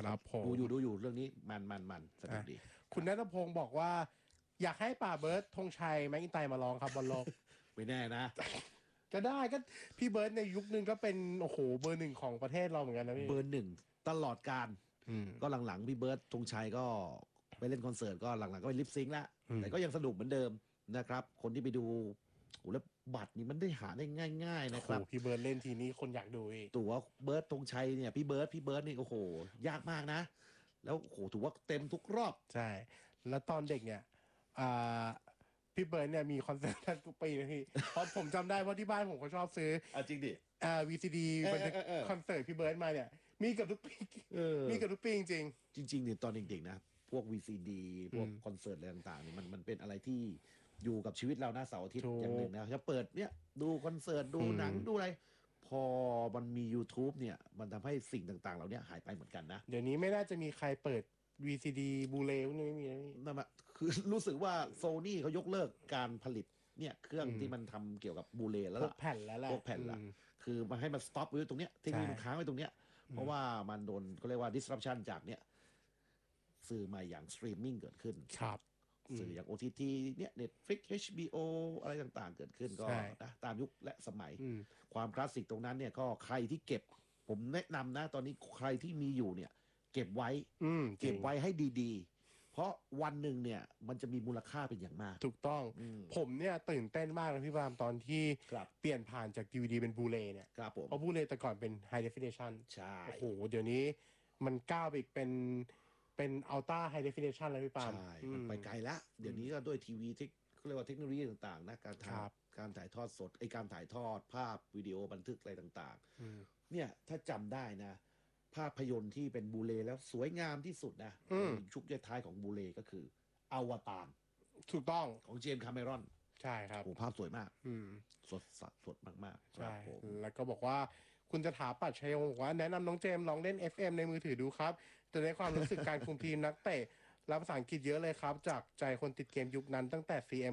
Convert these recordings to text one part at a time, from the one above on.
ครับผมดูอยู่เรื่องนี้มันสนุกดีคุณณัฐพงศ์บอกว่าอยากให้ป่าเบิร์ดธงชัยแม็กอินไตร์มาลองครับบอลโลกไม่แน่นะก็ได้ก็พี่เบิร์ดในยุคนึงก็เป็นโอ้โหเบอร์หนึ่งของประเทศเราเหมือนกันนะพี่เบอร์หนึ่งตลอดการก็หลังๆพี่เบิร์ดธงชัยก็ไปเล่นคอนเสิร์ตก็หลังๆก็ไปลิปซิงค์ละแต่ก็ยังสนุกเหมือนเดิมนะครับคนที่ไปดูโอ้แล้วบัตรนี่มันได้หาได้ง่ายๆนะครับพี่เบิร์ดเล่นทีนี้คนอยากดูอีกตั๋วเบิร์ดธงชัยเนี่ยพี่เบิร์ดนี่โอ้โหยากมากนะแล้วโอ้โหถือว่าเต็มทุกรอบใช่แล้วตอนเด็กเนี่ยอ่าพี่เบิร์ดเนี่ยมีคอนเสิร์ตทุกปีนะพี่เพราะผมจำได้ว่าที่บ้านผมเขาชอบซื้อจริงดิ VCD บันทึกคอนเสิร์ตพี่เบิร์ดมาเนี่ยมีเกือบทุกปีมีเกือบทุกปีจริงๆเนี่ยตอนเด็กๆนะพวก VCD พวกคอนเสิร์ตอะไรต่างๆเนี่ยมันเป็นอะไรที่อยู่กับชีวิตเราหน้าเสาร์อาทิตย์อย่างหนึ่งนะจะเปิดเนี่ยดูคอนเสิร์ตดูหนังดูอะไรพอมันมี YouTube เนี่ยมันทำให้สิ่งต่างๆเหล่านี้หายไปเหมือนกันนะเดี๋ยวนี้ไม่น่าจะมีใครเปิด VCD บูเลพวกนี้ไม่มีนะพี่นั่นแหละคือรู้สึกว่าโซนี่เขายกเลิกการผลิตเนี่ยเครื่องที่มันทำเกี่ยวกับบูเลแล้วล่ะแผ่นแล้วแหละพวกแผ่นละคือมาให้มันสต็อปไว้ตรงเนี้ยเทคโนโลยีมันค้างไว้ตรงเนี้ยเพราะว่ามันโดนเขาเรียกว่า disruption จากเนี่ยสื่อใหม่อย่างสตรีมมิ่งเกิดขึ้นครับสื่ออย่าง OTT เนี่ย Netflix HBO อะไรต่างๆเกิดขึ้นก็นะตามยุคและสมัยความคลาสสิกตรงนั้นเนี่ยก็ใครที่เก็บผมแนะนำนะตอนนี้ใครที่มีอยู่เนี่ยเก็บไว้ให้ดีๆเพราะวันหนึ่งเนี่ยมันจะมีมูลค่าเป็นอย่างมากถูกต้องผมเนี่ยตื่นเต้นมากเลยพี่บามตอนที่เปลี่ยนผ่านจาก DVD เป็นบูเลเนี่ยเพราะบูเลแต่ก่อนเป็น High Definition ใช่โอ้โหเดี๋ยวนี้มันก้าวไปอีกเป็น Ultra High Definition แล้วพี่ปามใช่มันไปไกลแล้วเดี๋ยวนี้ก็ด้วยทีวีที่เขาเรียกว่าเทคโนโลยีต่างๆนะการถ่ายทอดสดการถ่ายทอดภาพวิดีโอบันทึกอะไรต่างๆเนี่ยถ้าจำได้นะภาพยนตร์ที่เป็นบูเลแล้วสวยงามที่สุดนะชุกท้ายของบูเลก็คืออวตารถูกต้องของเจมส์คาเมรอนใช่ครับโอ้ภาพสวยมากสดมากๆใช่แล้วก็บอกว่าคุณจะถามปัดชัยงบอกว่าแนะนำน้องเจมส์ลองเล่น FM ในมือถือดูครับจะได้ความรู้สึกการคุมทีมนักเตะรับภาษาอังกฤษเยอะเลยครับจากใจคนติดเกมยุคนั้นตั้งแต่ CM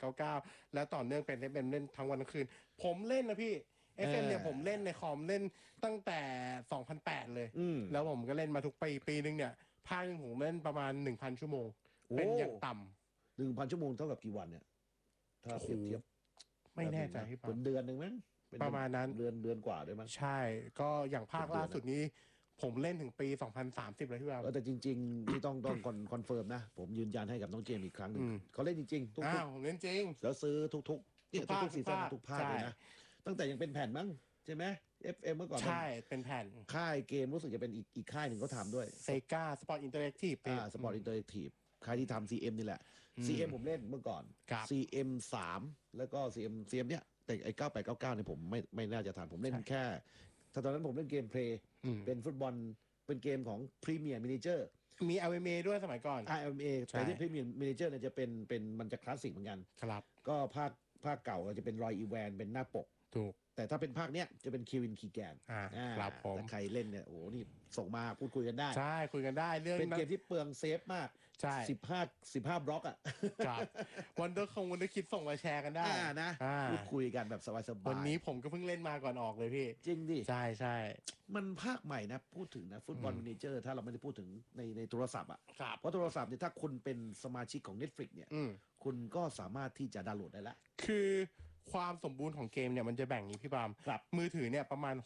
9899และต่อเนื่องเป็น FM เล่นทั้งวันทั้งคืนผมเล่นนะพี่ FM เนี่ยผมเล่นในคอมเล่นตั้งแต่2008เลยแล้วผมก็เล่นมาทุกปีนึงเนี่ยภาคนึงผมเล่นประมาณ 1,000 ชั่วโมงเป็นอย่างต่ำ1,000 ชั่วโมงเท่ากับกี่วันเนี่ยถ้าเทียบไม่แน่ใจพี่ปาเป็นเดือนหนึ่งมั้งประมาณนั้นเดือนกว่าด้วยมั้งใช่ก็อย่างภาคล่าสุดนี้ผมเล่นถึงปี2030เลยพี่บามแต่จริงๆที่ต้องคอนเฟิร์มนะผมยืนยันให้กับน้องเจมอีกครั้งหนึ่งเขาเล่นจริงๆทุกผมเล่นจริงแล้วซื้อทุกซีซั่นทุกภาคเลยนะตั้งแต่ยังเป็นแผ่นมั้งใช่ไหม FM เมื่อก่อนใช่เป็นแผ่นค่ายเกมรู้สึกจะเป็นอีกค่ายหนึ่งเขาทำด้วยเซกาสปอร์ตอินเตอร์แอคทีฟสปอร์ตอินเตอร์แอคทีฟค่ายที่ทำ CM นี่แหละ CM ผมเล่นเมื่อก่อน CM 3แล้วก็ CM เนี่ยแต่ไอ้9899เนี่ยผมไม่น่าจะทันผมเล่นแค่ถ้าตอนนั้นผมเล่นเกมเพลย์เป็นฟุตบอลเป็นเกมของพรีเมียร์มินิเจอร์มี LMA ด้วยสมัยก่อน LMA แต่ที่พรีเมียร์มินิเจอร์เนี่ยจะเป็นมันจะคลาสสิกเหมือนกันครับก็ภาคเก่าจะเป็นรอยอีแวนเป็นหน้าปกถูกแต่ถ้าเป็นภาคเนี้ยจะเป็นเควินคีแกนครับผมใครเล่นเนี่ยโอ้นี่ส่งมาพูดคุยกันได้ใช่คุยกันได้เรื่องเป็นเกมที่เปลืองเซฟมากใช่ 15บล็อกอ่ะครับวันเดอร์คิดส่งมาแชร์กันได้นะพูดคุยกันแบบสบายวันนี้ผมก็เพิ่งเล่นมาก่อนออกเลยพี่จริงดิใช่มันภาคใหม่นะพูดถึงนะฟุตบอลมินิเจอร์ถ้าเราไม่ได้พูดถึงในโทรศัพท์อ่ะเพราะโทรศัพท์เนี่ยถ้าคุณเป็นสมาชิกของ Netflix เนี่ยคุณก็สามารถที่จะดาวน์โหลดได้ละคือความสมบูรณ์ของเกมเนี่ยมันจะแบ่งอย่างนี้พี่บามมือถือเนี่ยประมาณ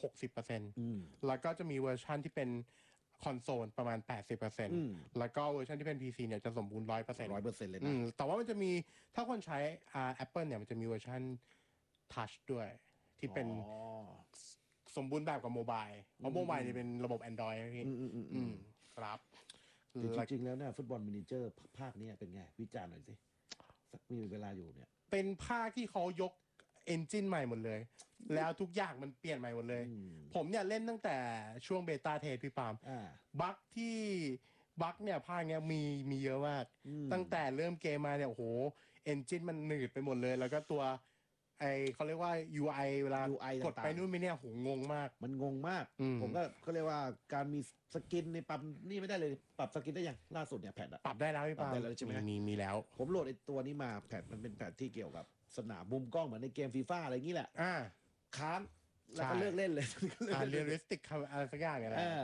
60%แล้วก็จะมีเวอร์ชันที่เป็นคอนโซลประมาณ 80%แล้วก็เวอร์ชันที่เป็น PC เนี่ยจะสมบูรณ์ 100% เลยนะแต่ว่ามันจะมีถ้าคนใช้Apple เนี่ยมันจะมีเวอร์ชัน Touch ด้วยที่เป็นสมบูรณ์แบบกับโมบายเพราะโมบายเนี่ยเป็นระบบ Android นะพี่ครับจริงๆแล้วเนี่ยฟุตบอลมินิเจอร์ภาคนี้เป็นไงวิจารณ์หน่อยสิสักมีเวลาอยู่เนี่ยเป็นภาคที่เขายกเอนจินใหม่หมดเลยแล้วทุกอย่างมันเปลี่ยนใหม่หมดเลยผมเนี่ยเล่นตั้งแต่ช่วงเบต้าเทสพี่ปามบั๊กเนี่ยภาคเนี้ยมีเยอะมากตั้งแต่เริ่มเกมมาเนี่ยโอ้โหเอนจินมันหนืดไปหมดเลยแล้วก็ตัวเขาเรียกว่า UI เวลากดไปนู่นไม่เนี่ยโหงงมากมันงงมากผมก็เขาเรียกว่าการมีสกินในปรับนี่ไม่ได้เลยปรับสกินได้ยังล่าสุดเนี่ยแพทปรับได้แล้วพี่ปามได้แล้วใช่ไหมมีแล้วผมโหลดไอ้ตัวนี้มาแพทมันเป็นแพทที่เกี่ยวกับสนามมุมกล้องเหมือนในเกมฟีฟ่าอะไรอย่างนี้แหละค้างแล้วก็เลิกเล่นเลยเรียลลิสติกอะไรสักอย่างเนี่ยนะ